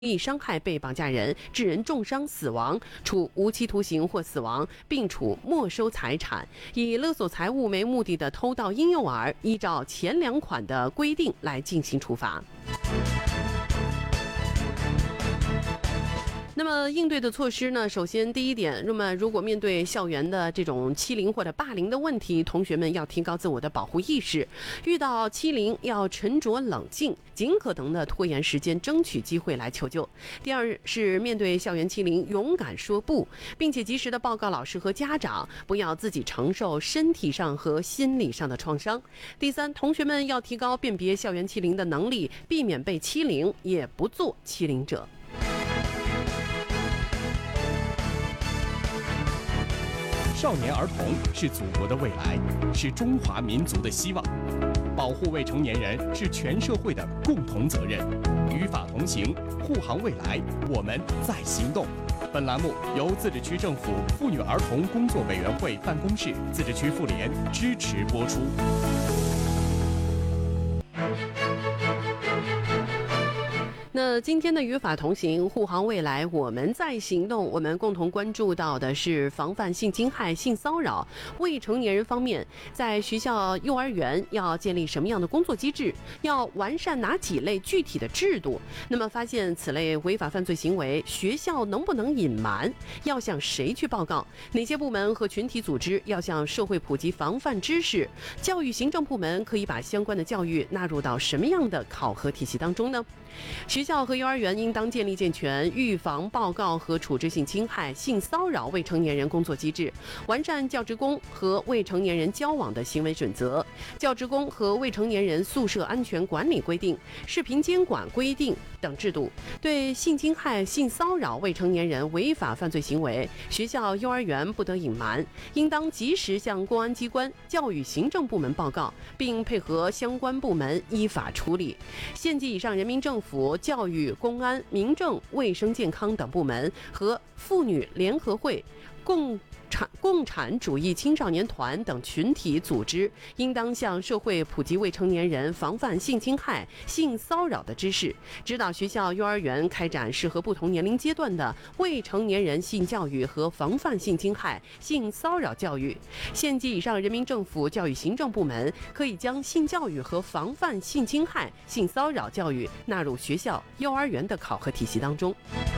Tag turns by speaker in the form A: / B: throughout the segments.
A: 意伤害被绑架人，致人重伤死亡，处无期徒刑或死亡，并处没收财产；以勒索财物为目的的偷盗婴幼儿，依照前2款的规定来进行处罚。那么应对的措施呢？首先第一点，如果面对校园的这种欺凌或者霸凌的问题，同学们要提高自我的保护意识，遇到欺凌要沉着冷静，尽可能的拖延时间，争取机会来求救。第二是面对校园欺凌，勇敢说不，并且及时的报告老师和家长，不要自己承受身体上和心理上的创伤。第三，同学们要提高辨别校园欺凌的能力，避免被欺凌，也不做欺凌者。
B: 少年儿童是祖国的未来，是中华民族的希望。保护未成年人是全社会的共同责任。与法同行，护航未来，我们在行动。本栏目由自治区政府妇女儿童工作委员会办公室、自治区妇联支持播出。
A: 那今天的与法同行，护航未来，我们在行动。我们共同关注到的是防范性侵害、性骚扰。未成年人方面，在学校、幼儿园要建立什么样的工作机制？要完善哪几类具体的制度？那么发现此类违法犯罪行为，学校能不能隐瞒？要向谁去报告？哪些部门和群体组织要向社会普及防范知识？教育行政部门可以把相关的教育纳入到什么样的考核体系当中呢？学校和幼儿园应当建立健全预防、报告和处置性侵害、性骚扰未成年人工作机制，完善教职工和未成年人交往的行为准则、教职工和未成年人宿舍安全管理规定、视频监管规定等制度。对性侵害、性骚扰未成年人违法犯罪行为，学校、幼儿园不得隐瞒，应当及时向公安机关、教育行政部门报告，并配合相关部门依法处理。县级以上人民政府、教育、公安、民政、卫生健康等部门和妇女联合会、共产主义青少年团等群体组织，应当向社会普及未成年人防范性侵害、性骚扰的知识，指导学校、幼儿园开展适合不同年龄阶段的未成年人性教育和防范性侵害、性骚扰教育。县级以上人民政府教育行政部门可以将性教育和防范性侵害、性骚扰教育纳入学校、幼儿园的考核体系当中。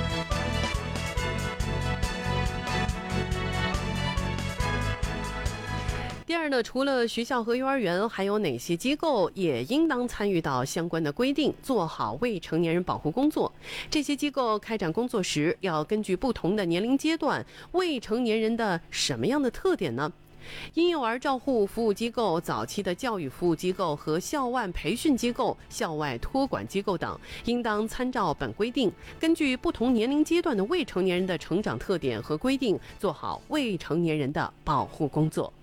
A: 第二呢，除了学校和幼儿园，还有哪些机构也应当参与到相关的规定，做好未成年人保护工作？这些机构开展工作时，要根据不同的年龄阶段、未成年人的什么样的特点呢？婴幼儿照护服务机构、早期的教育服务机构和校外培训机构、校外托管机构等，应当参照本规定，根据不同年龄阶段的未成年人的成长特点和规定，做好未成年人的保护工作。